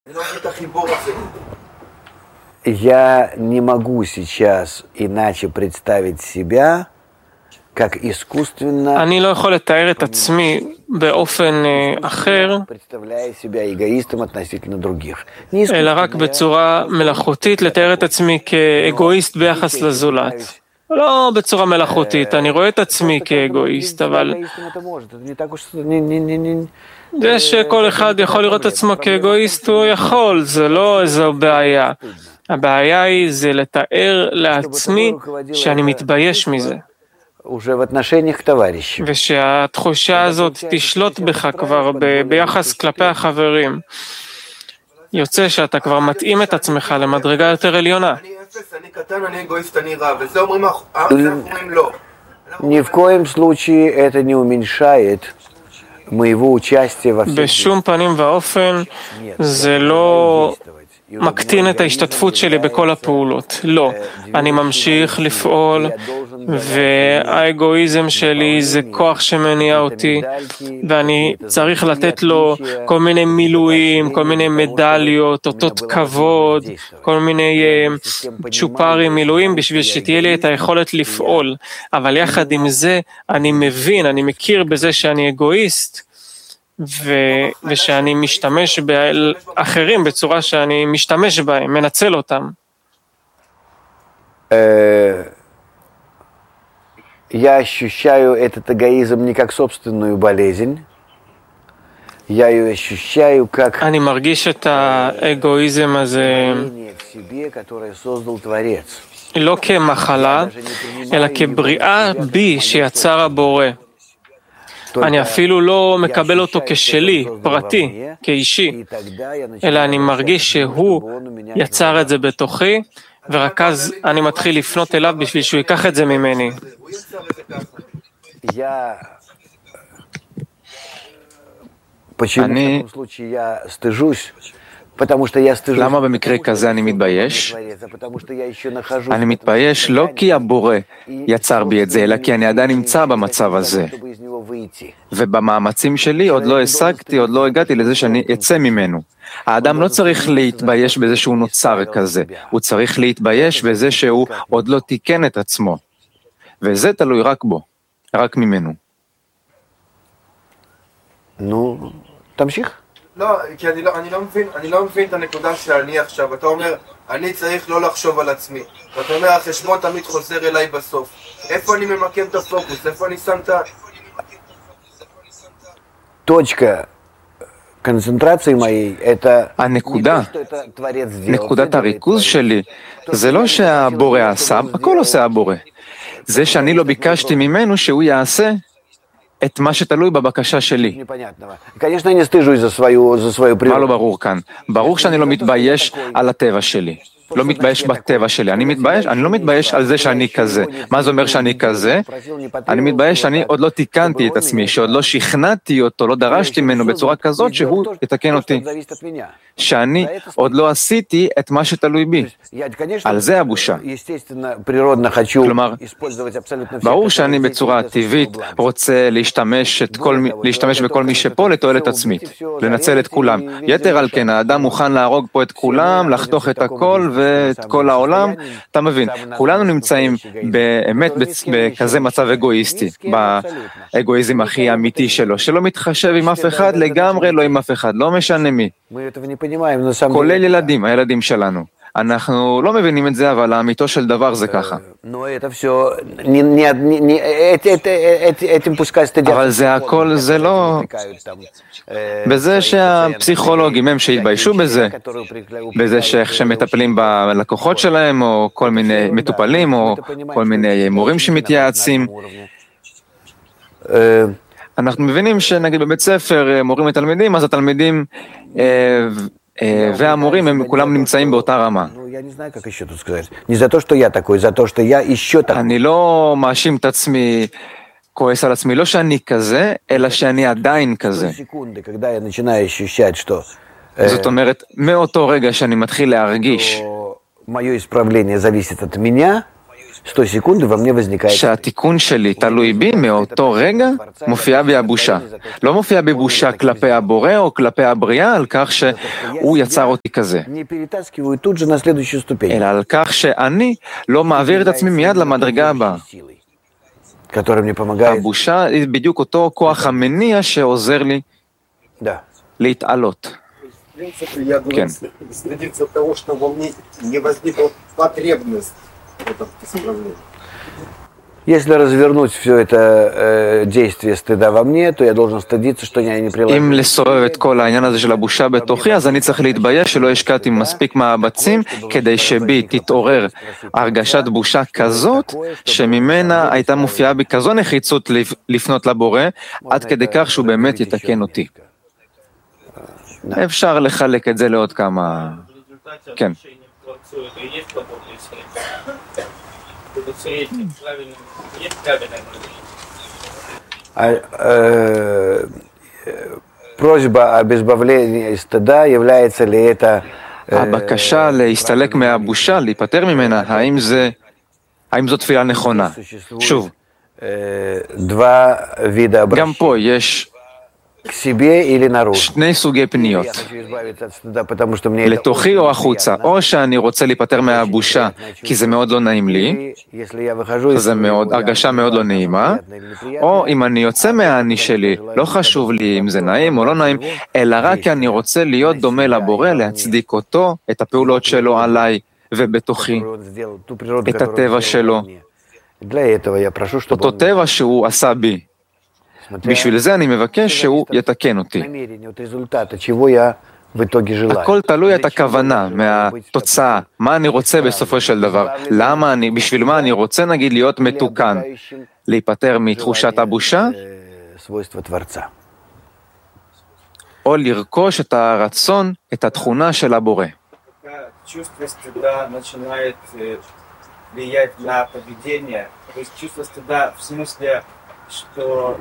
Я не могу сейчас иначе представить себя, как искусственно אני לא יכול לתאר את עצמי באופן אחר, представляя себя эгоистом относительно других. אלא רק בצורה מלאכותית לתאר את עצמי כאגואיסט ביחס לזולת. לא בצורה מלאכותית, אני רואה את עצמי כאגואיסט, אבל זה שכל אחד יכול לראות את עצמו כאגואיסט, הוא יכול, זה לא איזו בעיה. הבעיה היא זה לתאר לעצמי שאני מתבייש מזה. ושהתחושה הזאת תשלוט בך כבר ביחס כלפי החברים. יוצא שאתה כבר מתאים את עצמך למדרגה יותר עליונה. אני אפס, אני קטן, אני אגואיסט, אני רע, וזה אומרים לא. Ни в коем случае это не уменьшает моего участия во всем. בשום פנים ואופן זה לא מקטין את ההשתתפות שלי בכל הפעולות. לא, אני ממשיך לפעול, והאגואיזם שלי זה כוח שמניע אותי, ואני צריך לתת לו כל מיני מילואים, כל מיני מדליות, אותות כבוד, כל מיני צ'ופרים מילואים, בשביל שתהיה לי את היכולת לפעול. אבל יחד עם זה, אני מבין, אני מכיר בזה שאני אגואיסט, ושאני משתמש באחרים בצורה שאני משתמש בהם, מנצל אותם. Я ощущаю этот эгоизм не как собственную болезнь, я ее ощущаю как אני מרגיש את האגואיזם הזה в себе, которое создал Творец. לא כמחלה, אלא כבריאה בי שיצר הבורא. אני אפילו לא מקבל אותו כשלי, פרטי, כאישי, אלא אני מרגיש שהוא יצר את זה בתוכי, ורק אז אני מתחיל לפנות אליו בשביל שהוא ייקח את זה ממני. אני למה במקרה כזה אני מתבייש? אני מתבייש לא כי הבורא יצר בי את זה, אלא כי אני עדיין נמצא במצב הזה. ובמאמצים שלי עוד לא השגתי, עוד לא הגעתי לזה שאני אצא ממנו. האדם לא צריך להתבייש בזה שהוא נוצר כזה, הוא צריך להתבייש בזה שהוא עוד לא תיקן את עצמו. וזה תלוי רק בו, רק ממנו. נו, תמשיך. לא, כי אני לא מבין את הנקודה שאני עכשיו. אתה אומר, אני צריך לא לחשוב על עצמי. ואתה אומר, החשבון תמיד חוזר אליי בסוף. איפה אני ממקם את הפוקוס? איפה אני שם את ה... точка концентрации моей это נקודת הריכוז שלי זה לא שהבורא עשה, הכל עושה הבורא. זה שאני לא ביקשתי ממנו שהוא יעשה את מה שתלוי בבקשה שלי. מה לא ברור כאן? ברור שאני לא מתבייש על הטבע שלי. לא מתבייש בטבע שלי. אני לא מתבייש על זה שאני כזה. מה זה אומר שאני כזה? אני מתבייש שאני עוד לא תיקנתי את עצמי, שעוד לא שכנעתי אותו, לא דרשתי ממנו בצורה כזאת שהוא יתקן אותי. שאני עוד לא עשיתי את מה שתלוי בי. על זה הבושה. כלומר, ברור שאני בצורה טבעית רוצה להשתמש בכל מי שפה לתועלת עצמית, לנצל את כולם. יתר על כן, האדם מוכן להרוג פה את כולם, לחתוך את הכל ואת כל העולם. אתה מבין, כולנו נמצאים באמת בכזה מצב אגואיסטי, באגואיזם הכי אמיתי שלו, שלא מתחשב עם אף אחד, לגמרי לא עם אף אחד, לא משנה מי. כולל ילדים, הילדים שלנו. אנחנו לא מבינים את זה, אבל האמיתו של דבר זה ככה. אבל זה הכל, זה לא... בזה שהפסיכולוגים הם שהתביישו בזה שאיך שמטפלים בלקוחות שלהם, או כל מיני מטופלים, או כל מיני מורים שמתייעצים. אנחנו מבינים שנגיד בבית ספר מורים לתלמידים, אז התלמידים והמורים הם כולם נמצאים באותה רמה. אני לא מאשים את עצמי, כועס על עצמי, לא שאני כזה, אלא שאני עדיין כזה. זאת אומרת, מאותו רגע שאני מתחיל להרגיש 100 секунд во мне возникает... שהתיקון שלי תלוי בי, מאותו רגע מופיעה בי הבושה. לא מופיעה בי בושה כלפי הבורא או כלפי הבריאה על כך שהוא יצר אותי כזה. Не перетаскиваю тут же на следующую ступень. אלא על כך שאני לא מעביר את עצמי מיד למדרגה הבאה. который мне помогает... הבושה היא בדיוק אותו כוח המניע שעוזר לי Да. להתעלות. В принципе, я думаю, следиться от того, что во мне не возникла потребность в этом исправлении. Если развернуть все это действие стыда во мне, то я должен стыдиться, что я не приложил. אם לסובב את כל העניין הזה של הבושה בתוכי, אז אני צריך להתבייש שלא השקעתי מספיק מאמצים כדי שבי תתעורר הרגשת בושה כזאת, שממנה הייתה מופיעה בי כזו נחיצות לפנות לבורא, עד כדי כך שהוא באמת יתקן אותי. אפשר לחלק את זה לעוד כמה... כן. Просьба об избавлении стыда, является ли это... הבקשה להסתלק מהבושה, להיפטר ממנה, האם זו תפילה נכונה? שוב, Два вида גם обращения. פה יש К себе или наружу. שני סוגי פניות, Я хочу избавиться от стыда, потому что мне это לתוכי או החוצה, או שאני רוצה להיפטר מהבושה, כי זה מאוד לא נעים לי, Если я выхожу из זה מאוד, הרגשה מאוד לא נעימה, או אם אני יוצא מהאני שלי, לא חשוב לי אם זה נעים או לא נעים, אלא רק כי אני רוצה להיות דומה לבורא, להצדיק אותו, את הפעולות שלו עליי ובתוכי, את הטבע שלו, Для этого я прошу, чтобы אותו טבע שהוא עשה בי. בשביל זה אני מבקש שהוא יתקן אותי. намерение, от результата, чего я в итоге желаю. הכל תלוי את הכוונה, מהתוצאה, מה אני רוצה בסופו של דבר, למה אני, בשביל מה אני רוצה נגיד להיות מתוקן, להיפטר מתחושת הבושה, Свойства Творца. או לרכוש את הרצון, את התכונה של הבורא. Чувство стыда начинает влиять на поведение. То есть чувство стыда в смысле, что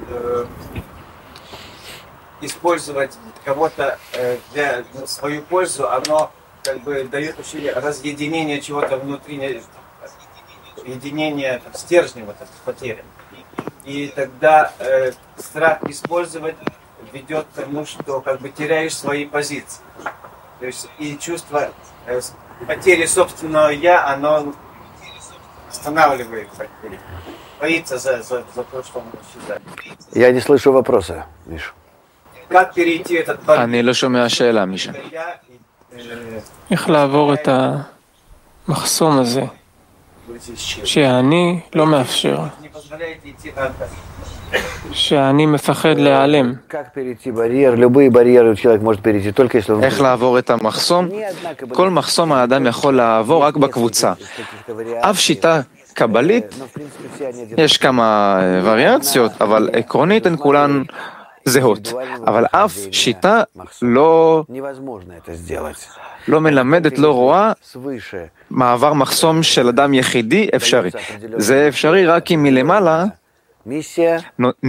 использовать кого-то для свою пользу, оно как бы дает ощущение разъединения чего-то внутри, единения стержня вот этой потери. И тогда страх использовать ведет к тому, что как бы теряешь свои позиции. То есть и чувство потери собственного «я», оно останавливает, боится за то, что он исчезает. Я не слышу вопроса, Миш. Как перейти этот אני לא שומע שאלה, מישה. איך לעבור את המחסום הזה, שהאני לא מאפשר, не позволяете идти дальше. שהאני מפחד להיעלם. Как перейти барьер? Любые барьеры человек может перейти, только если он... איך לעבור את המחסום? כל מחסום האדם יכול לעבור רק בקבוצה. אף שיטה קבלית, Но, в принципе, все они יש כמה וריאציות, אבל עקרונית הן כולן זהות. אבל אף שיטה невозможно это сделать. לא מלמדת, לא רואה Свыше. מעבר מחסום של אדם יחידי אפשרי. זה אפשרי רק אם מלמעלה Миссия...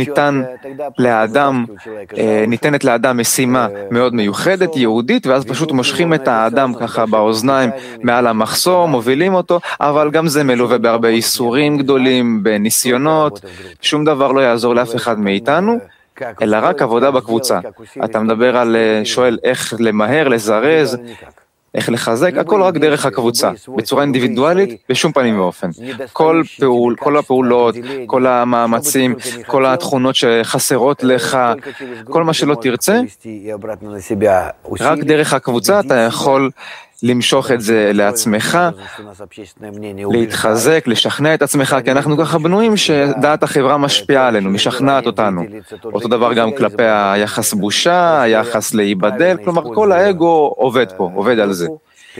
ניתנת לאדם משימה מאוד מיוחדת, יהודית, ואז פשוט מושכים את האדם ככה באוזניים מעל המחסום, מובילים אותו, אבל גם זה מלווה בהרבה איסורים גדולים, בניסיונות, שום דבר לא יעזור לאף אחד מאיתנו, אלא רק עבודה בקבוצה. אתה מדבר על, שואל איך למהר, לזרז, איך לחזק, הכל רק דרך הקבוצה, בצורה אינדיבידואלית, בשום פנים ואופן. כל הפעולות, כל המאמצים, כל התכונות שחסרות לך, כל מה שלא תרצה, רק דרך הקבוצה אתה יכול למשוך את זה לעצמך, להתחזק, לשכנע את עצמך, כי אנחנו ככה בנויים שדעת החברה משפיעה עלינו, משכנעת אותנו. אותו דבר גם כלפי היחס בושה, היחס להיבדל, כלומר כל האגו עובד פה, עובד על זה.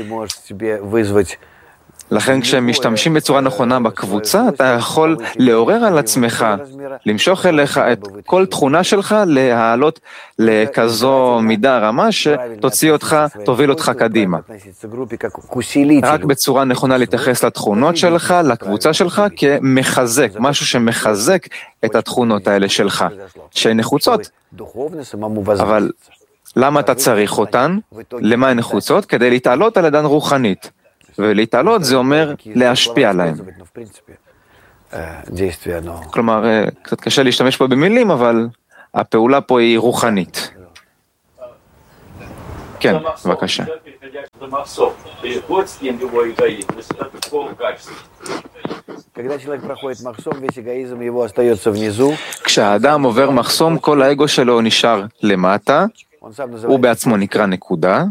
לכן כשהם משתמשים בצורה נכונה בקבוצה, אתה יכול לעורר על עצמך, למשוך אליך את כל תכונה שלך, להעלות לכזו מידה רמה שתוציא אותך, תוביל אותך קדימה. רק בצורה נכונה להתייחס לתכונות שלך, לקבוצה שלך, כמחזק, משהו שמחזק את התכונות האלה שלך, שהן נחוצות. אבל למה אתה צריך אותן? למה הן נחוצות? כדי להתעלות על ידן רוחנית. ולהתעלות זה אומר להשפיע עליהם. כלומר, קצת קשה להשתמש פה במילים, אבל הפעולה פה היא רוחנית. כן, בבקשה. כשהאדם עובר מחסום, כל האגו שלו נשאר למטה, הוא בעצמו נקרא נקודה,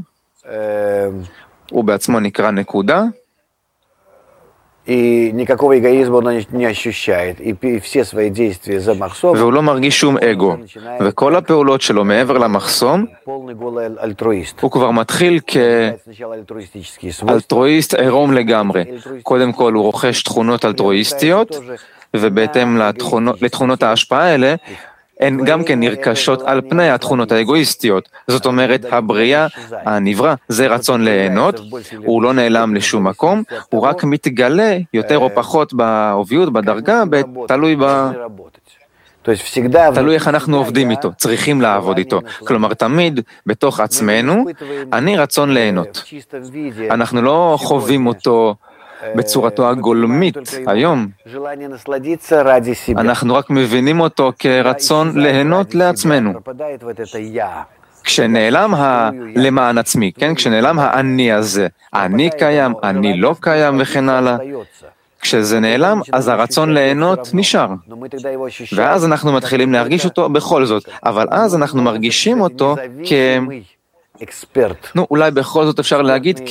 והוא לא מרגיש שום אגו, וכל הפעולות שלו מעבר למחסום, הוא כבר מתחיל כאלטרואיסט עירום לגמרי. קודם כל הוא רוכש תכונות אלטרואיסטיות, ובהתאם לתכונות ההשפעה האלה, הן גם כן נרכשות על פני התכונות האגואיסטיות. זאת אומרת, הבריאה, הנברא, זה רצון ליהנות, הוא לא נעלם לשום מקום, הוא רק מתגלה יותר או פחות בעוביות, בדרגה, תלוי איך אנחנו עובדים איתו, צריכים לעבוד איתו. כלומר, תמיד בתוך עצמנו, אני רצון ליהנות. אנחנו לא חווים אותו בצורתו הגולמית היום. אנחנו רק מבינים אותו כרצון ליהנות לעצמנו. כשנעלם למען עצמי, כן? כשנעלם האני הזה, אני קיים, אני לא קיים וכן הלאה. כשזה נעלם, אז הרצון ליהנות נשאר. ואז אנחנו מתחילים להרגיש אותו בכל זאת, אבל אז אנחנו מרגישים אותו אולי בכל זאת אפשר להגיד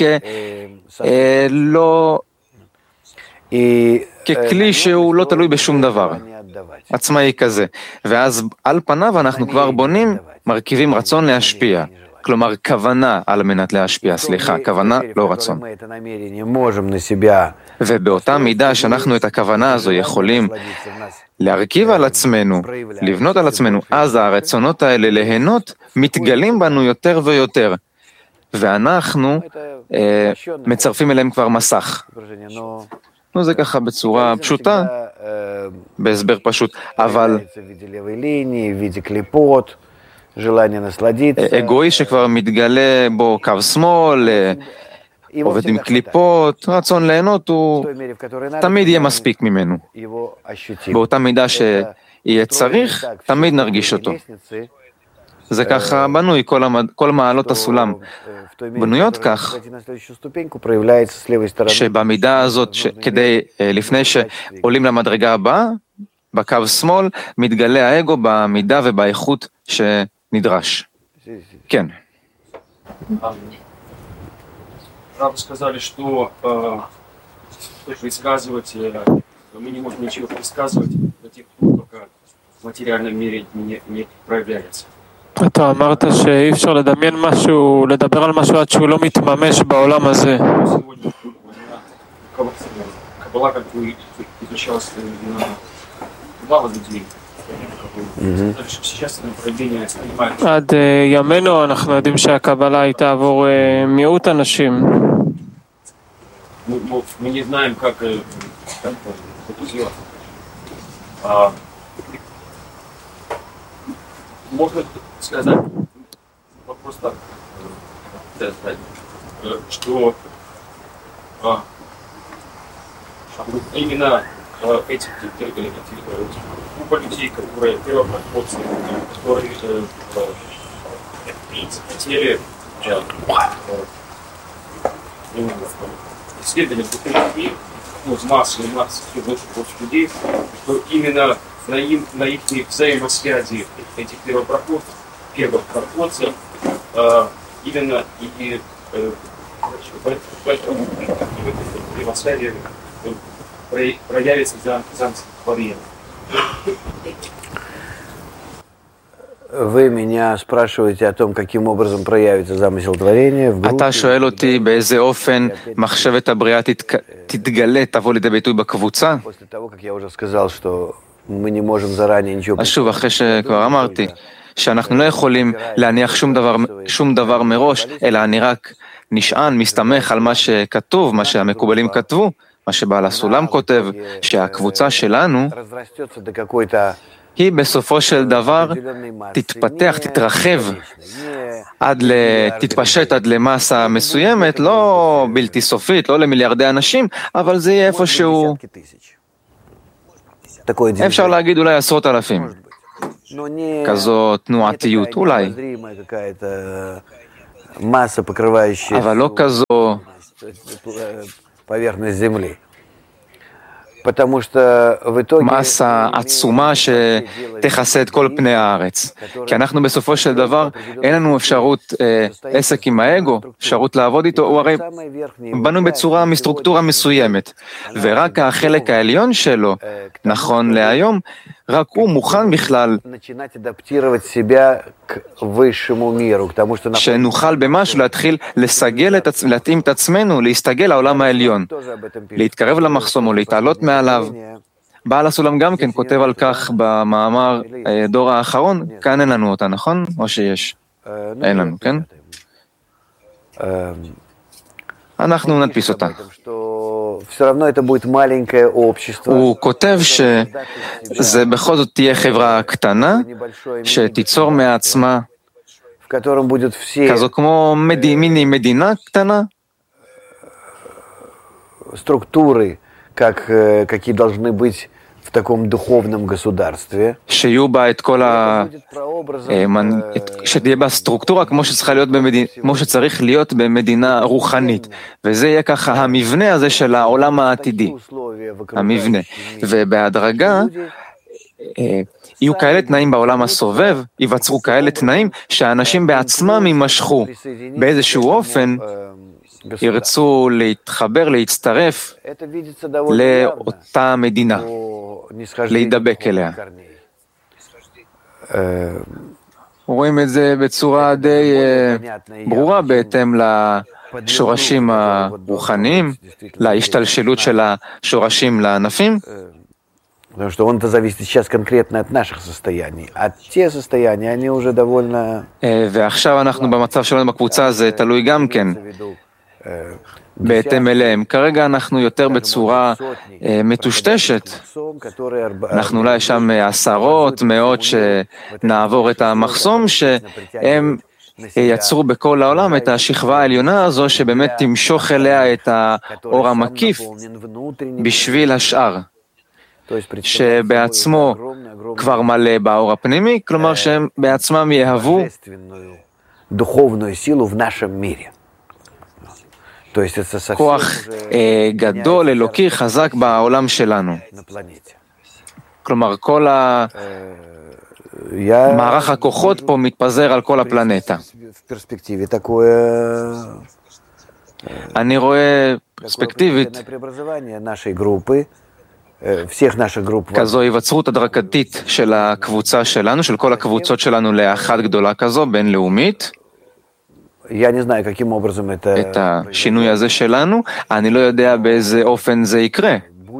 ככלי שהוא לא תלוי בשום דבר, עצמאי כזה. ואז על פניו אנחנו כבר בונים, מרכיבים רצון להשפיע. כלומר, כוונה על מנת להשפיע, כוונה, לא רצון. ובאותה מידה שאנחנו את הכוונה הזו יכולים להרכיב על עצמנו, לבנות על עצמנו, אז הרצונות האלה ליהנות מתגלים בנו יותר ויותר. ואנחנו מצרפים אליהם כבר מסך. זה ככה בצורה פשוטה, בהסבר פשוט, אבל אגואי שכבר מתגלה בו קו שמאל, עובד עם קליפות, רצון ליהנות הוא תמיד יהיה מספיק ממנו. באותה מידה שיהיה צריך, תמיד נרגיש אותו. זה ככה בנוי, כל מעלות הסולם בנויות כך, שבמידה הזאת, לפני שעולים למדרגה הבאה, בקו שמאל, מתגלה האגו במידה ובאיכות שנדרש. כן. Правда сказали, что предсказывать, мы не можем ничего предсказывать до тех пор, пока в материальном мире не проявляется. אתה אמרת שאי אפשר לדמיין משהו, לדבר על משהו עד שהוא לא מתממש בעולם הזה. Каббала как бы изучалась на мало людей. עד ימינו אנחנו יודעים שהקבלה היא תעבור מיעוט אנשים. Мы не знаем, как это сделать. Можно сказать, просто что именно эти группа людей, которые первопроходцы, которые захотели исследования людей, массы больше людей, что именно на их взаимосвязи этих первопроходцев именно и в этом взаимосвязи проявится замысел творения. Вы меня спрашиваете о том, каким образом проявится замысел творения в группе. אתה שואל אותי באיזה אופן מחשבת הבריאה תתגלה, תבוא לידי ביטוי בקבוצה? После того, как я уже сказал, что мы не можем заранее ничего. אז שוב, אחרי שכבר אמרתי, שאנחנו לא יכולים להניח שום דבר מראש, אלא אני רק נשען, מסתמך על מה שכתוב, מה שהמקובלים כתבו, מה שבעל הסולם כותב, שהקבוצה שלנו היא בסופו של דבר תתפתח, תתרחב, תתפשט עד למסה מסוימת, לא בלתי סופית, לא למיליארדי אנשים, אבל זה יהיה איפשהו, אפשר להגיד אולי עשרות אלפים. כזו תנועתיות, אולי. אבל לא כזו מסה עצומה שתכסה את כל פני הארץ. כי אנחנו בסופו של דבר, אין לנו אפשרות עסק עם האגו, אפשרות לעבוד איתו, הוא הרי בנו בצורה מסטרוקטורה מסוימת. ורק החלק העליון שלו, נכון להיום, רק הוא מוכן בכלל שנוכל במשהו להתחיל לסגל, להתאים את עצמנו, להסתגל לעולם העליון, להתקרב למחסום או להתעלות מעליו. בעל הסולם גם כן כותב על כך במאמר דור האחרון, כאן אין לנו אותה, נכון? או שיש? אין לנו, כן? אנחנו נדפיס אותה. הוא כותב שזה בכל זאת תהיה חברה קטנה, שתיצור מעצמה כזו כמו מיני מדינה קטנה, структуры, какие должны быть в таком духовном государстве. שיהיו בה את כל שתהיה בה סטרוקטורה כמו שצריך להיות במדינה רוחנית. וזה יהיה ככה המבנה הזה של העולם העתידי. המבנה. ובהדרגה יהיו כאלה תנאים בעולם הסובב, ייווצרו כאלה תנאים שהאנשים בעצמם יימשכו באיזשהו אופן, ירצו להתחבר, להצטרף לאותה מדינה, להידבק אליה. רואים את זה בצורה די ברורה בהתאם לשורשים הרוחניים, להשתלשלות של השורשים לענפים. Потому что он-то зависит сейчас конкретно от наших состояний. А те состояния, они уже довольно... ועכשיו אנחנו במצב שלנו בקבוצה, זה תלוי גם כן. בהתאם אליהם. כרגע אנחנו יותר בצורה מטושטשת. אנחנו אולי שם עשרות, מאות שנעבור את המחסום, שהם יצרו בכל העולם את השכבה העליונה הזו, שבאמת תמשוך אליה את האור המקיף בשביל השאר, שבעצמו כבר מלא באור הפנימי, כלומר שהם בעצמם יהוו כוח גדול, אלוקי, חזק בעולם שלנו. כלומר, כל מערך הכוחות פה מתפזר על כל הפלנטה. אני רואה פרספקטיבית כזו היווצרות הדרגתית של הקבוצה שלנו, של כל הקבוצות שלנו לאחת גדולה כזו, בינלאומית. את השינוי הזה שלנו, אני לא יודע באיזה אופן זה יקרה.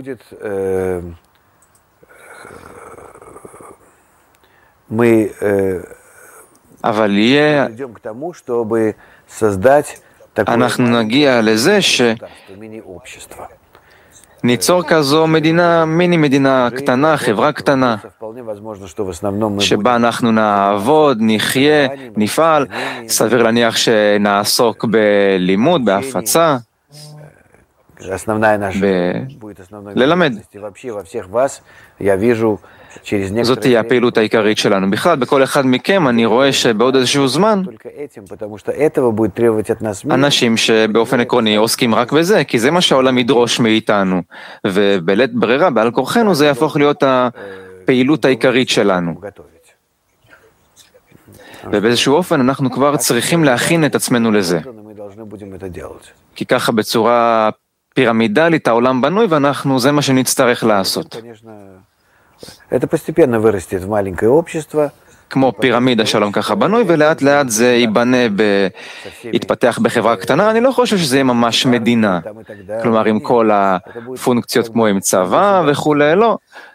אבל יהיה, אנחנו נגיע לזה ניצור כזו מדינה, מיני מדינה קטנה, חברה קטנה, שבה אנחנו נעבוד, נחיה, נפעל, סביר להניח שנעסוק בלימוד, בהפצה, ללמד. זאת תהיה הפעילות העיקרית שלנו. בכלל, בכל אחד מכם אני רואה שבעוד איזשהו זמן, אנשים שבאופן עקרוני עוסקים רק בזה, כי זה מה שהעולם ידרוש מאיתנו, ובלית ברירה, בעל כורחנו, זה יהפוך להיות הפעילות העיקרית שלנו. ובאיזשהו אופן אנחנו כבר צריכים להכין את עצמנו לזה. כי ככה בצורה פירמידלית העולם בנוי, ואנחנו, זה מה שנצטרך לעשות. כמו פירמידה שלום ככה בנוי, ולאט לאט זה ייבנה, יתפתח בחברה קטנה. אני לא חושב שזה יהיה ממש מדינה. כלומר, עם כל הפונקציות כמו עם צבא וכולי, לא.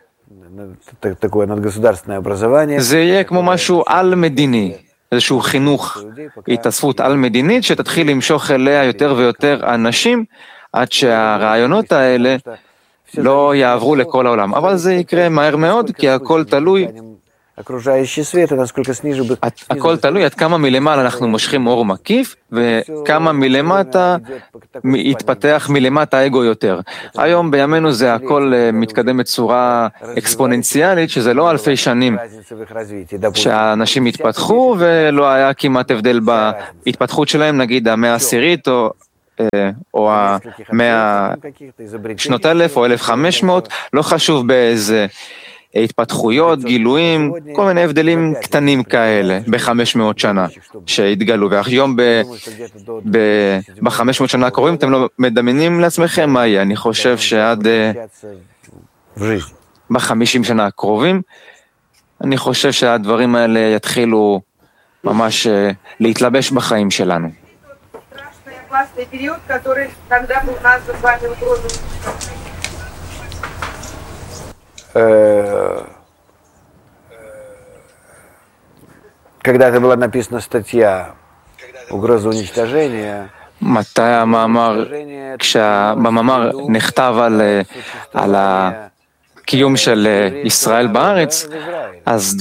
זה יהיה כמו משהו על-מדיני, איזשהו חינוך, התאספות על-מדינית, שתתחיל למשוך אליה יותר ויותר אנשים, עד שהרעיונות האלה לא יעברו לכל העולם. אבל זה יקרה מהר מאוד, כי הכל תלוי הכל תלוי עד כמה מלמעלה אנחנו מושכים אור מקיף, וכמה מלמטה יתפתח מלמטה האגו יותר. היום בימינו זה הכל מתקדם בצורה אקספוננציאלית, שזה לא אלפי שנים שהאנשים התפתחו, ולא היה כמעט הבדל בהתפתחות שלהם, נגיד המאה העשירית או המאה שנות 1000 או 1500, לא חשוב באיזה התפתחויות, גילויים, כל מיני הבדלים קטנים כאלה ב-500 שנה שהתגלו, והיום ב-500 שנה הקרובים אתם לא מדמיינים לעצמכם מה יהיה. אני חושב שעד ב-50 שנה הקרובים, אני חושב שהדברים האלה יתחילו ממש להתלבש בחיים שלנו. Когда-то была написана статья «Угроза уничтожения». מתי המאמר, כשבמאמר נכתב על הקיום של ישראל בארץ, אז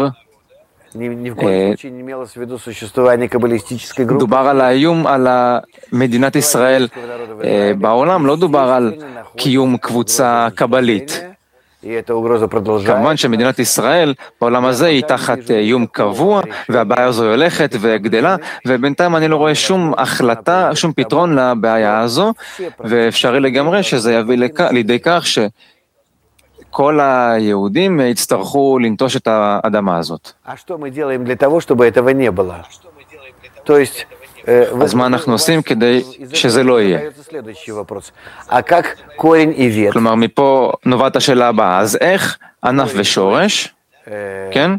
דובר על האיום על מדינת ישראל בעולם, לא דובר על קיום קבוצה קבלית. כמובן שמדינת ישראל בעולם הזה היא תחת איום קבוע, והבעיה הזו הולכת וגדלה, ובינתיים אני לא רואה שום החלטה, שום פתרון לבעיה הזו, ואפשרי לגמרי שזה יביא לידי כך שכל היהודים יצטרכו לנטוש את האדמה הזאת. אז מה אנחנו עושים כדי שזה לא יהיה? כלומר, מפה נובעת השאלה הבאה. אז איך ענף ושורש, כן?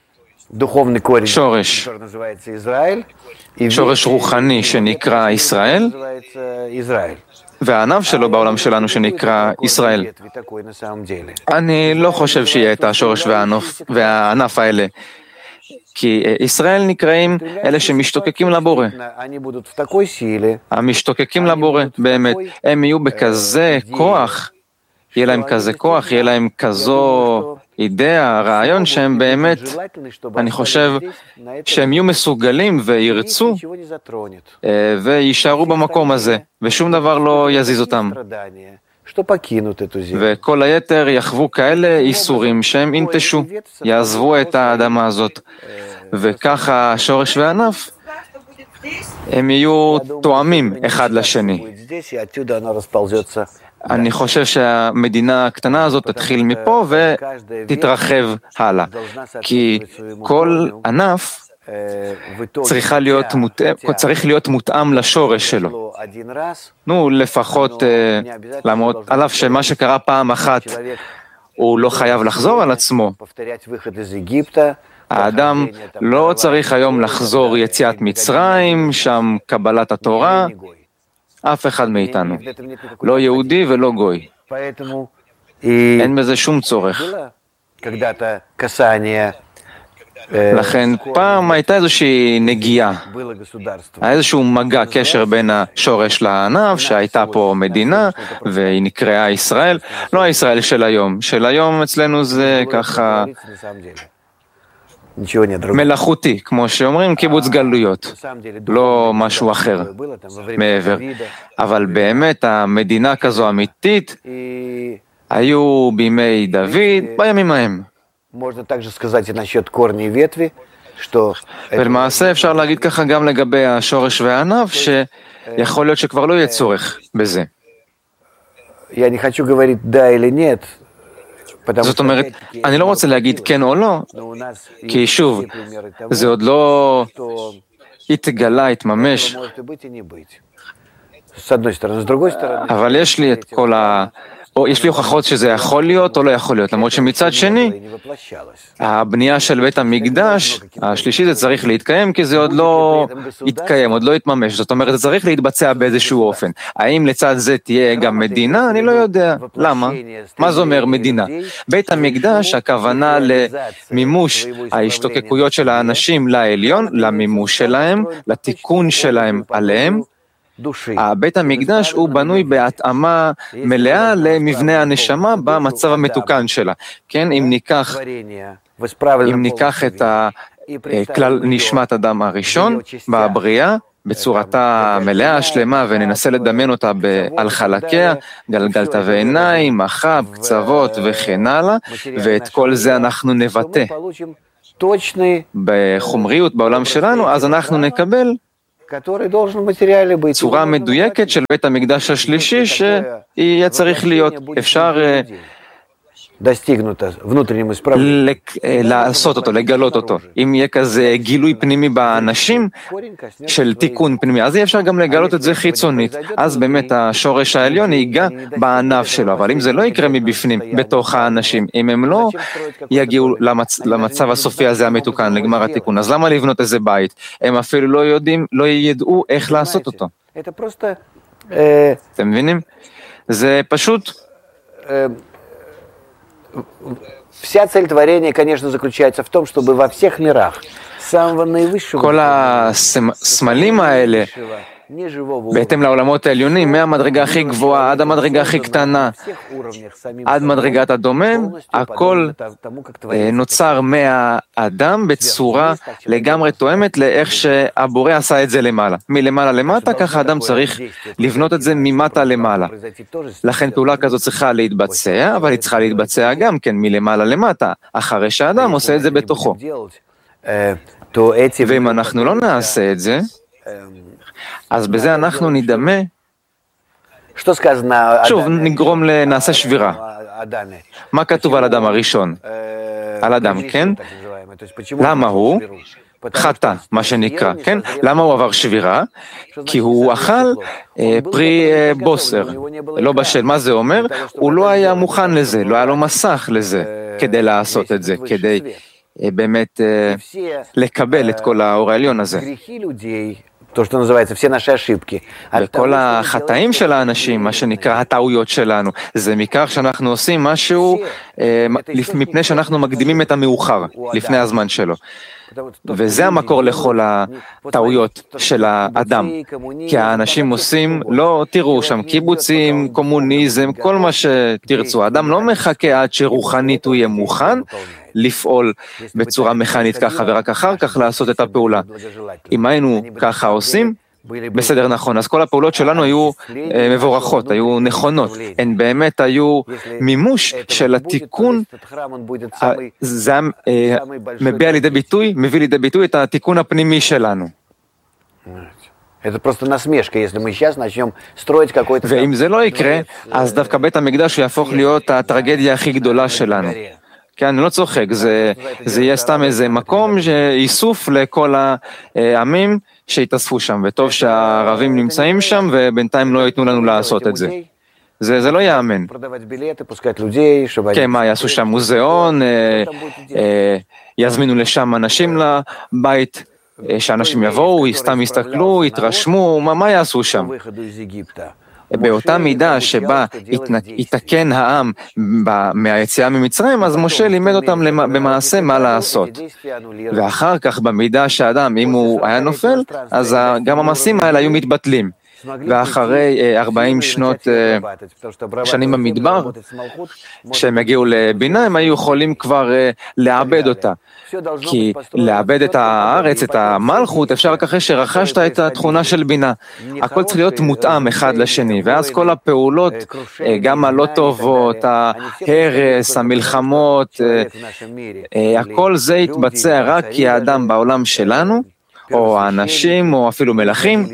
שורש רוחני שנקרא ישראל, והענף שלו בעולם שלנו שנקרא ישראל. אני לא חושב שיהיה את השורש והענף האלה. כי ישראל נקראים אלה שמשתוקקים לבורא. המשתוקקים לבורא, באמת, הם יהיו בכזה כוח, יהיה להם כזה כוח, יהיה להם כזו אידאה, רעיון שהם באמת, אני חושב שהם יהיו מסוגלים וירצו וישארו במקום הזה, ושום דבר לא יזיז אותם. וכל היתר יחוו כאלה איסורים שהם ינטשו, יעזבו את האדמה הזאת. וככה השורש והענף, הם יהיו תואמים אחד לשני. אני חושב שהמדינה הקטנה הזאת תתחיל מפה ותתרחב הלאה. כי כל ענף צריך להיות מותאם לשורש שלו. לפחות למרות, על אף שמה שקרה פעם אחת הוא לא חייב לחזור על עצמו. האדם לא צריך היום לחזור יציאת מצרים, שם קבלת התורה, אף אחד מאיתנו. לא יהודי ולא גוי. אין בזה שום צורך. לכן פעם הייתה איזושהי נגיעה, היה איזשהו מגע, קשר בין השורש לענף, שהייתה פה מדינה והיא נקראה ישראל, לא הישראל של היום. של היום אצלנו זה ככה מלאכותי, כמו שאומרים, קיבוץ גלויות, לא משהו אחר מעבר. אבל באמת המדינה כזו אמיתית היו בימי דוד, בימים ההם. ולמעשה אפשר להגיד ככה גם לגבי השורש והענף, שיכול להיות שכבר לא יהיה צורך בזה. זאת אומרת, אני לא רוצה להגיד כן או לא, כי שוב, זה עוד לא התגלה, התממש. אבל יש לי את כל יש לי הוכחות שזה יכול להיות או לא יכול להיות, למרות שמצד שני, הבנייה של בית המקדש, השלישי זה צריך להתקיים, כי זה עוד לא יתקיים, עוד לא יתממש. זאת אומרת, זה צריך להתבצע באיזשהו אופן. האם לצד זה תהיה גם מדינה? אני לא יודע. למה? מה זה אומר מדינה? בית המקדש, הכוונה למימוש ההשתוקקויות של האנשים לעליון, למימוש שלהם, לתיקון שלהם עליהם, בית המקדש הוא בנוי בהתאמה מלאה למבנה הנשמה במצב המתוקן שלה. כן, אם ניקח את כלל נשמת אדם הראשון בבריאה, בצורתה מלאה, שלמה, וננסה לדמיין אותה על חלקיה, גלגלת ועיניים, מחב, קצוות וכן הלאה, ואת כל זה אנחנו נבטא בחומריות בעולם שלנו, אז אנחנו נקבל צורה מדויקת של בית המקדש השלישי שיהיה צריך להיות. אפשר לעשות אותו, לגלות אותו. אם יהיה כזה גילוי פנימי באנשים של תיקון פנימי, אז יהיה אפשר גם לגלות את זה חיצונית. אז באמת השורש העליון ייגע בענף שלו. אבל אם זה לא יקרה מבפנים, בתוך האנשים, אם הם לא יגיעו למצב הסופי הזה המתוקן, לגמר התיקון, אז למה לבנות איזה בית? הם אפילו לא ידעו איך לעשות אותו. אתם מבינים? זה פשוט... Вся цель творения, конечно, заключается в том, чтобы во всех мирах, с самого наивысшего... כל הסמלים האלה, בהתאם לעולמות העליונים, מהמדרגה הכי גבוהה עד המדרגה הכי קטנה, עד מדרגת הדומם, הכל נוצר מהאדם בצורה לגמרי תואמת לאיך שהבורא עשה את זה למעלה. מלמעלה למטה, ככה האדם צריך לבנות את זה ממטה למעלה. לכן פעולה כזאת צריכה להתבצע, אבל היא צריכה להתבצע גם כן מלמעלה למטה, אחרי שהאדם עושה את זה בתוכו. ואם אנחנו לא נעשה את זה, אז בזה אנחנו נדמה, שוב נעשה שבירה. מה כתוב על אדם הראשון? על אדם, כן? למה הוא? חטא, מה שנקרא, כן? למה הוא עבר שבירה? כי הוא אכל פרי בוסר, לא בשל. מה זה אומר? הוא לא היה מוכן לזה, לא היה לו מסך לזה, כדי לעשות את זה, כדי באמת לקבל את כל האור העליון הזה. וכל החטאים של האנשים, מה שנקרא הטעויות שלנו, זה מכך שאנחנו עושים משהו מפני שאנחנו מקדימים את המאוחר, לפני הזמן שלו. וזה המקור לכל הטעויות של האדם. כי האנשים עושים, לא תראו שם, קיבוצים, קומוניזם, כל מה שתרצו. האדם לא מחכה עד שרוחנית הוא יהיה מוכן לפעול בצורה מכנית ככה, ורק אחר כך לעשות את הפעולה. אם היינו ככה עושים, בסדר, נכון. אז כל הפעולות שלנו היו מבורכות, היו נכונות. הן באמת היו מימוש של התיקון, זה מביא לידי ביטוי את התיקון הפנימי שלנו. ואם זה לא יקרה, אז דווקא בית המקדש יהפוך להיות הטרגדיה הכי גדולה שלנו. כן, אני לא צוחק, זה יהיה סתם איזה מקום שאיסוף לכל העמים שהתאספו שם, וטוב שהערבים נמצאים שם, ובינתיים לא ייתנו לנו לעשות את זה. זה לא יאמן. כן, מה, יעשו שם מוזיאון, יזמינו לשם אנשים לבית, שאנשים יבואו, סתם יסתכלו, יתרשמו, מה יעשו שם? באותה מידה שבה יתקן העם מהיציאה ממצרים, אז משה לימד אותם במעשה מה לעשות. ואחר כך במידה שהאדם, אם הוא היה נופל, אז גם המעשים האלה היו מתבטלים. ואחרי 40 שנים במדבר, כשהם הגיעו לבינה, הם היו יכולים כבר לאבד אותה. כי לאבד את הארץ, את המלכות, אפשר רק אחרי שרכשת את התכונה של בינה. הכל צריך להיות מותאם אחד לשני, ואז כל הפעולות, גם הלא טובות, ההרס, המלחמות, הכל זה יתבצע רק כי האדם בעולם שלנו, או האנשים, או אפילו מלכים,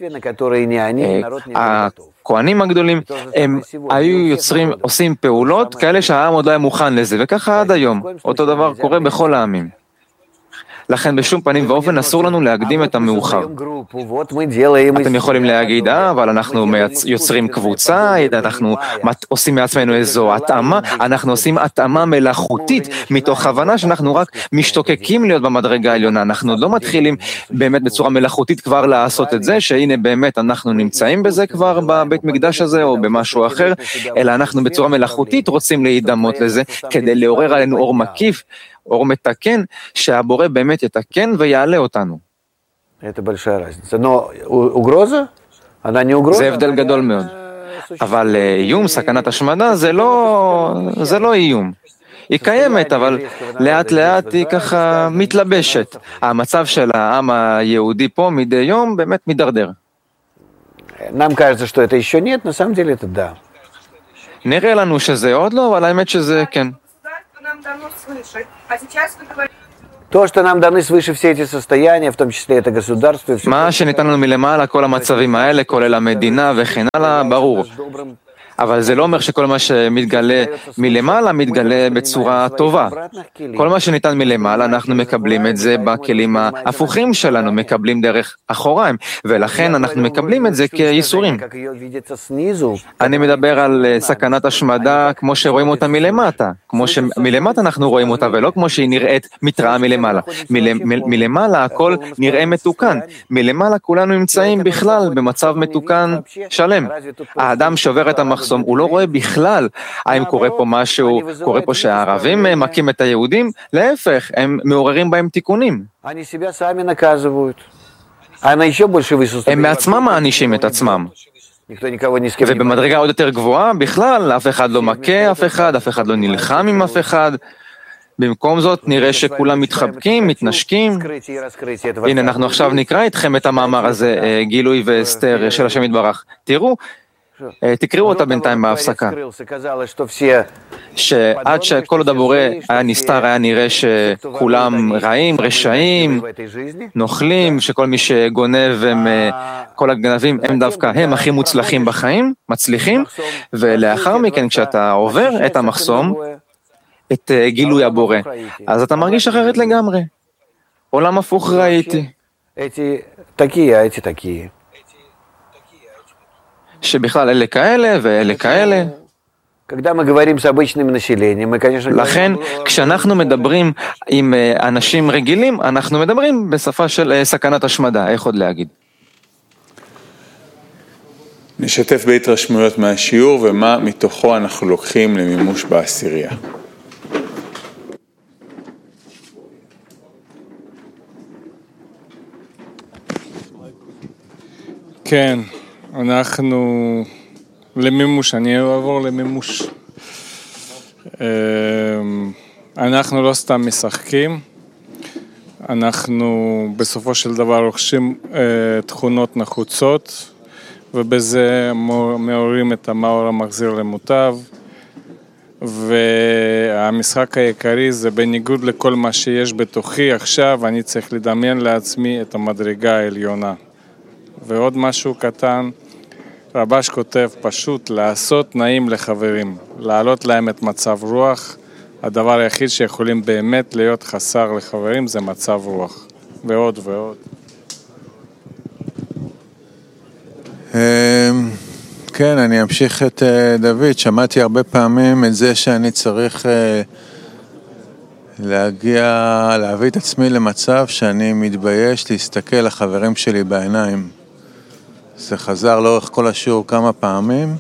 הכהנים הגדולים, הם היו עושים פעולות כאלה שהעם עוד לא היה מוכן לזה, וככה עד היום. אותו דבר קורה בכל העמים. לכן בשום פנים ואופן אסור לנו להקדים את המאוחר. אתם יכולים להגיד, אבל אנחנו יוצרים קבוצה, אנחנו עושים מעצמנו איזו התאמה, אנחנו עושים התאמה מלאכותית, מתוך הבנה שאנחנו רק משתוקקים להיות במדרגה העליונה, אנחנו לא מתחילים באמת בצורה מלאכותית כבר לעשות את זה, שהנה באמת אנחנו נמצאים בזה כבר בבית מקדש הזה או במשהו אחר, אלא אנחנו בצורה מלאכותית רוצים להידמות לזה, כדי לעורר עלינו אור מקיף, אור מתקן, שהבורא באמת יתקן ויעלה אותנו. זה הבדל גדול מאוד. אבל איום, סכנת השמדה, זה לא איום. היא קיימת, אבל לאט לאט היא ככה מתלבשת. המצב של העם היהודי פה מדי יום באמת מדרדר. Нам кажется, что это еще нет, на самом деле это да. נראה לנו שזה עוד לא, אבל האמת שזה כן. То, что нам даны свыше все эти состояния, в том числе это государство... מה שניתן לנו מלמעלה, כל המצבים האלה, כולל המדינה וכן הלאה, ברור. אבל זה לא אומר שכל מה שמתגלה מלמעלה מתגלה בצורה טובה. כל מה שניתן מלמעלה, אנחנו מקבלים את זה בכלים ההפוכים שלנו, מקבלים דרך אחוריים, ולכן אנחנו מקבלים את זה כייסורים. אני מדבר על סכנת השמדה כמו שרואים אותה מלמטה, כמו שמלמטה אנחנו רואים אותה, ולא כמו שהיא נראית מתראה מלמעלה. מלמעלה הכל נראה מתוקן, מלמעלה כולנו נמצאים בכלל במצב מתוקן שלם. האדם שובר את המחסום, הוא לא רואה בכלל האם קורה פה משהו, קורה פה שהערבים מכים את היהודים, להפך, הם מעוררים בהם תיקונים. הם בעצמם מענישים את עצמם. ובמדרגה עוד יותר גבוהה, בכלל, אף אחד לא מכה אף אחד לא נלחם עם אף אחד. במקום זאת נראה שכולם מתחבקים, מתנשקים. הנה, אנחנו עכשיו נקרא איתכם את המאמר הזה, גילוי והסתר של השם יתברך. תראו, תקראו אותה בינתיים בהפסקה. שעד שכל עוד הבורא היה נסתר, היה נראה שכולם רעים, רשעים, נוכלים, שכל מי שגונב, כל הגנבים הם דווקא הם הכי מוצלחים בחיים, מצליחים, ולאחר מכן כשאתה עובר את המחסום, את גילוי הבורא, אז אתה מרגיש אחרת לגמרי. עולם הפוך ראיתי. שבכלל אלה כאלה ואלה כאלה. לכן, כשאנחנו מדברים עם אנשים רגילים, אנחנו מדברים בשפה של סכנת השמדה, איך עוד להגיד? נשתף בהתרשמויות מהשיעור ומה מתוכו אנחנו לוקחים למימוש בעשירייה. כן. אנחנו למימוש, אני אעבור למימוש. אנחנו לא סתם משחקים, אנחנו בסופו של דבר רוכשים תכונות נחוצות, ובזה מעוררים את המאור המחזיר למוטב, והמשחק העיקרי זה בניגוד לכל מה שיש בתוכי עכשיו, אני צריך לדמיין לעצמי את המדרגה העליונה. ועוד משהו קטן, רבש כותב פשוט לעשות נעים לחברים, להעלות להם את מצב רוח, הדבר היחיד שיכולים באמת להיות חסר לחברים זה מצב רוח, ועוד ועוד. כן, אני אמשיך את דוד, שמעתי הרבה פעמים את זה שאני צריך להביא את עצמי למצב שאני מתבייש להסתכל לחברים שלי בעיניים. זה חזר לאורך כל השיעור כמה פעמים,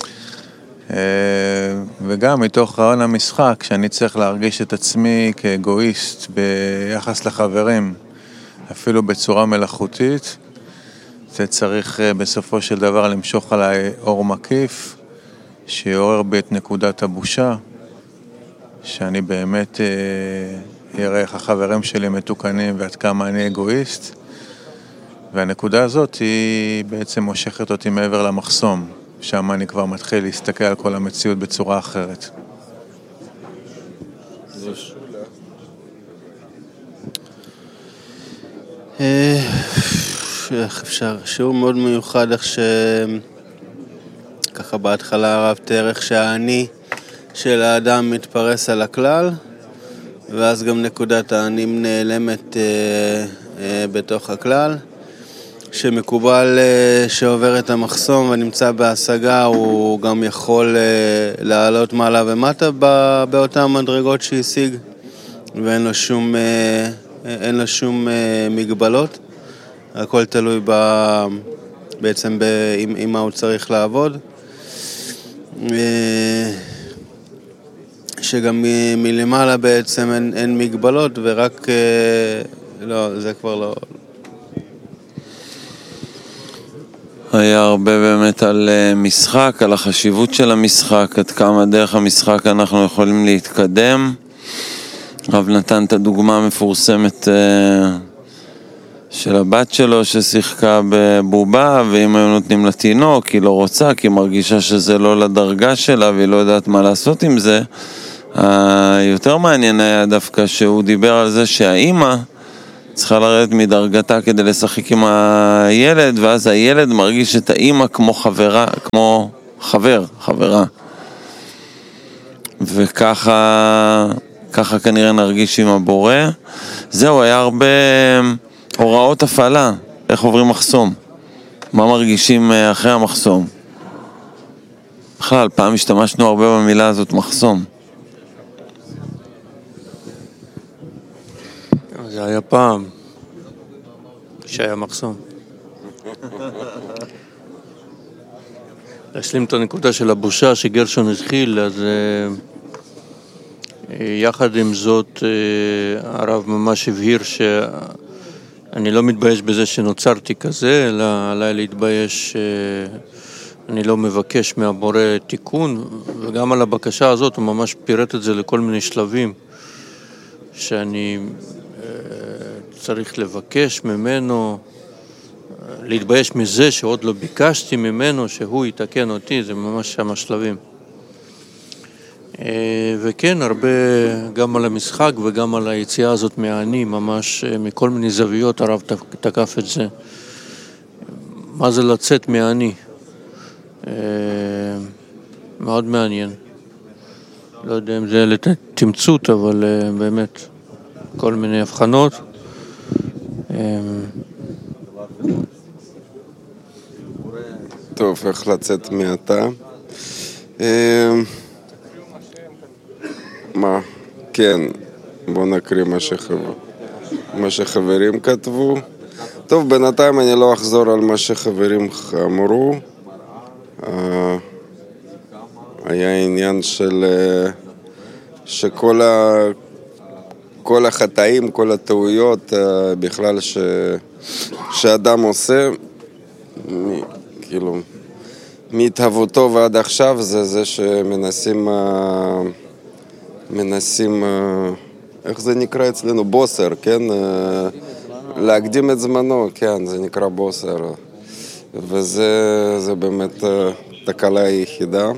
וגם מתוך רעיון המשחק, שאני צריך להרגיש את עצמי כאגואיסט ביחס לחברים, אפילו בצורה מלאכותית, זה צריך בסופו של דבר למשוך עליי אור מקיף, שיעורר בי את נקודת הבושה, שאני באמת אראה איך החברים שלי מתוקנים ועד כמה אני אגואיסט, והנקודה הזאת היא בעצם מושכת אותי מעבר למחסום, שם אני כבר מתחיל להסתכל על כל המציאות בצורה אחרת. איך אפשר? שיעור מאוד מיוחד, איך ככה בהתחלה הרב תיאר איך שהאני של האדם מתפרס על הכלל, ואז גם נקודת האנים נעלמת בתוך הכלל. שמקובל שעובר את המחסום ונמצא בהשגה, הוא גם יכול לעלות מעלה ומטה באותן מדרגות שהשיג, ואין לו שום מגבלות. הכל תלוי בעצם עם מה הוא צריך לעבוד. שגם מלמעלה בעצם אין מגבלות, ורק לא, זה כבר לא. היה הרבה באמת על משחק, על החשיבות של המשחק, עד כמה דרך המשחק אנחנו יכולים להתקדם. רב נתן את הדוגמה המפורסמת של הבת שלו ששיחקה בבובה, ואם היו נותנים לתינוק, היא לא רוצה, כי היא מרגישה שזה לא לדרגה שלה והיא לא יודעת מה לעשות עם זה. יותר מעניין היה דווקא שהוא דיבר על זה שהאימא צריכה לרדת מדרגתה כדי לשחק עם הילד, ואז הילד מרגיש את האימא כמו חברה. וככה כנראה נרגיש עם הבורא. זהו, היה הרבה הוראות הפעלה, איך עוברים מחסום, מה מרגישים אחרי המחסום. בכלל, פעם השתמשנו הרבה במילה הזאת, מחסום. זה היה פעם שהיה מחסום. להשלים את הנקודה של הבושה שגרשון התחיל, אז יחד עם זאת הרב ממש הבהיר שאני לא מתבייש בזה שנוצרתי כזה, אלא עליי להתבייש אני לא מבקש מהבורא תיקון, וגם על הבקשה הזאת הוא ממש פירט את זה לכל מיני שלבים שאני צריך לבקש ממנו, להתבייש מזה שעוד לא ביקשתי ממנו שהוא יתקן אותי, זה ממש שם השלבים. וכן, הרבה גם על המשחק וגם על היציאה הזאת מהאני, ממש מכל מיני זוויות הרב תקף את זה. מה זה לצאת מהאני? מאוד מעניין. לא יודע אם זה לתמצות, אבל באמת כל מיני הבחנות. טוב, איך לצאת מעתה? מה? כן, בוא נקריא מה שחברים כתבו. טוב, בינתיים אני לא אחזור על מה שחברים אמרו. היה עניין של שכל כל החטאים, כל הטעויות בכלל שאדם עושה, כאילו, מהתהוותו ועד עכשיו, זה שמנסים, איך זה נקרא אצלנו? בוסר, כן? להקדים את זמנו, כן, זה נקרא בוסר. וזה באמת תקלה היחידה.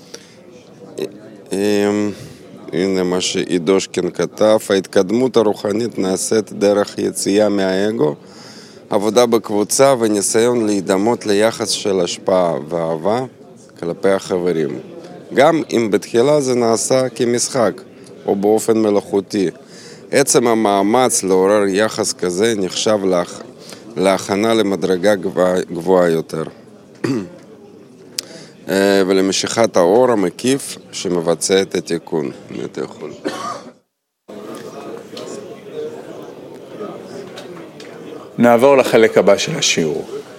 הנה מה שאידושקין כתב, ההתקדמות הרוחנית נעשית דרך יציאה מהאגו, עבודה בקבוצה וניסיון להידמות ליחס של השפעה ואהבה כלפי החברים. גם אם בתחילה זה נעשה כמשחק או באופן מלאכותי. עצם המאמץ לעורר יחס כזה נחשב להכנה למדרגה גבוהה יותר. ולמשיכת האור המקיף שמבצע את התיקון. נעבור לחלק הבא של השיעור.